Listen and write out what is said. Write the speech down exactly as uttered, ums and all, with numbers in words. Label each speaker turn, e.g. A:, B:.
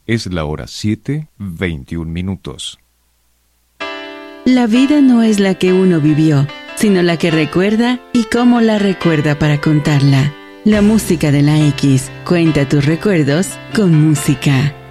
A: Es la hora siete, veintiún minutos.
B: La vida no es la que uno vivió, sino la que recuerda y cómo la recuerda para contarla. La música de la X. Cuenta tus recuerdos con música.